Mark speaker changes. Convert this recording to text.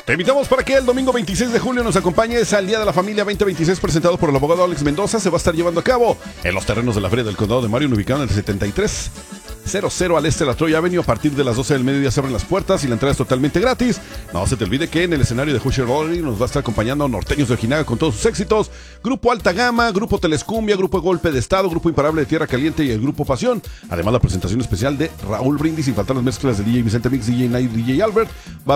Speaker 1: Te invitamos para que el domingo 26 de julio nos acompañes al Día de la Familia 2026 presentado por el abogado Alex Mendoza. Se va a estar llevando a cabo en los terrenos de la Feria del Condado de Marion, ubicado en el 7300 al este de la Troy Avenue. A partir de las 12 del mediodía se abren las puertas y la entrada es totalmente gratis. No se te olvide que en el escenario de Hoosier Rolling nos va a estar acompañando Norteños de Ojinaga con todos sus éxitos, Grupo Alta Gama, Grupo Telescumbia, Grupo Golpe de Estado, Grupo Imparable de Tierra Caliente y el Grupo Pasión. Además la presentación especial de Raúl Brindis, sin faltar las mezclas de DJ Vicente Mix, DJ Night, DJ Albert.